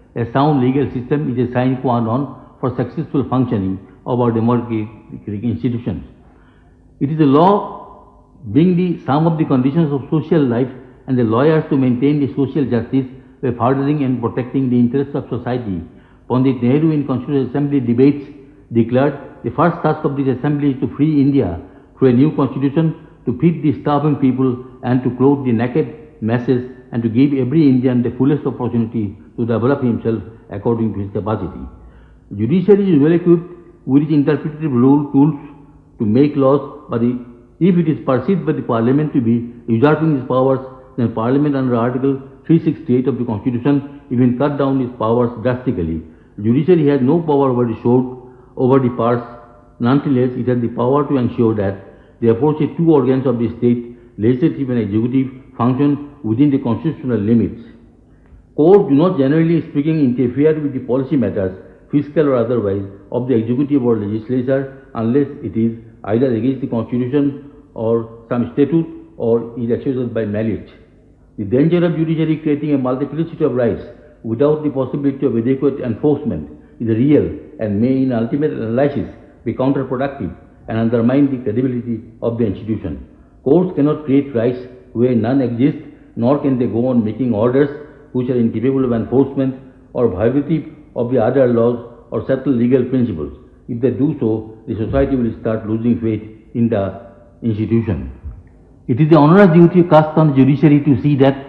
A sound legal system is a sine qua non for successful functioning of our democratic institutions. It is the law being the sum of the conditions of social life, and the lawyers to maintain the social justice by furthering and protecting the interests of society. Pandit Nehru in Constitutional Assembly debates declared the first task of this assembly is to free India through a new constitution, to feed the starving people and to clothe the naked masses, and to give every Indian the fullest opportunity to develop himself according to his capacity. The judiciary is well equipped with its interpretative tools to make laws, but if it is perceived by the Parliament to be usurping its powers, then Parliament under Article 368 of the Constitution even cut down its powers drastically. The judiciary has no power over the sword, over the purse. Nonetheless, it has the power to ensure that the aforesaid two organs of the state, legislative and executive, function within the constitutional limits. Courts do not, generally speaking, interfere with the policy matters, fiscal or otherwise, of the executive or legislature unless it is either against the Constitution or some statute or is exercised by malice. The danger of judiciary creating a multiplicity of rights without the possibility of adequate enforcement is real and may in ultimate analysis be counterproductive and undermine the credibility of the institution. Courts cannot create rights where none exist, nor can they go on making orders which are incapable of enforcement or violative of the other laws or settled legal principles. If they do so, the society will start losing faith in the institution. It is the onerous duty cast on the judiciary to see that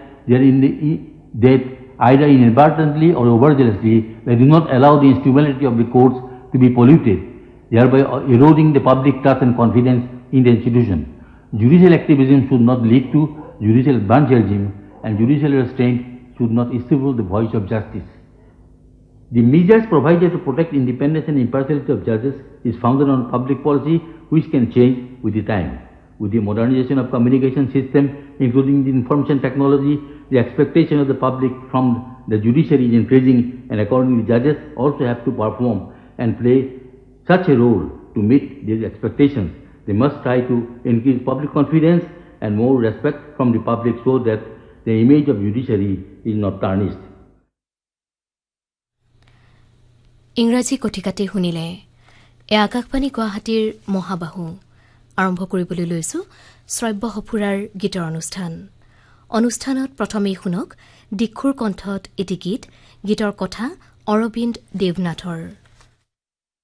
either inadvertently or overzealously they do not allow the instrumentality of the courts to be polluted, thereby eroding the public trust and confidence in the institution. Judicial activism should not lead to judicial evangelism, and judicial restraint should not stifle the voice of justice. The measures provided to protect independence and impartiality of judges is founded on public policy which can change with the time. With the modernization of communication system, including the information technology, the expectation of the public from the judiciary is increasing, and accordingly judges also have to perform and play such a role to meet these expectations. They must try to increase public confidence and more respect from the public so that the image of judiciary is not tarnished. ইংৰাজী কথিকাতে শুনিলে এ আকাশবাণী গুৱাহাটীৰ মহাবাহু আৰম্ভ কৰিবলৈ লৈছো শ্ৰব্য সফুৰাৰ গীতৰ অনুষ্ঠানত প্ৰথমেই শুনক দীক্ষুৰ কণ্ঠত এটি গীতৰ কথা অৰবিন্দ দেৱনাথৰ।